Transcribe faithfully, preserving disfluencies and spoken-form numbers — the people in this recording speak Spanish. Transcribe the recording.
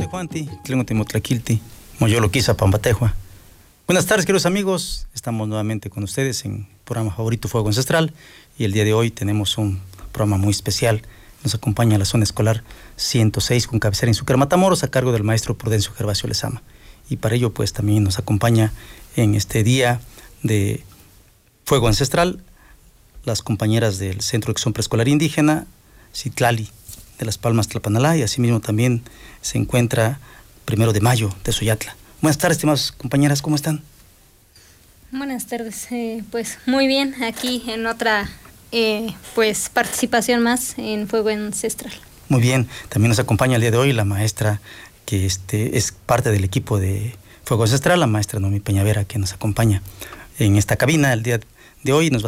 Juanti, Tlengotimotlaquilti, Moyolo Quisa, Pambatejua. Buenas tardes, queridos amigos. Estamos nuevamente con ustedes en el programa favorito Fuego Ancestral y el día de hoy tenemos un programa muy especial. Nos acompaña la zona escolar ciento seis con cabecera en Izúcar, Matamoros, a cargo del maestro Prudencio Gervasio Lezama. Y para ello, pues también nos acompaña en este día de Fuego Ancestral las compañeras del Centro de Acción Preescolar Indígena, Citlali, de Las Palmas, Tlapanalá, y asimismo también se encuentra Primero de Mayo de Soyatla. Buenas tardes, estimadas compañeras, ¿cómo están? Buenas tardes, eh, pues muy bien, aquí en otra eh, pues participación más en Fuego Ancestral. Muy bien, también nos acompaña el día de hoy la maestra que este, es parte del equipo de Fuego Ancestral, la maestra Noemí Peñavera, que nos acompaña en esta cabina el día de hoy. Nos va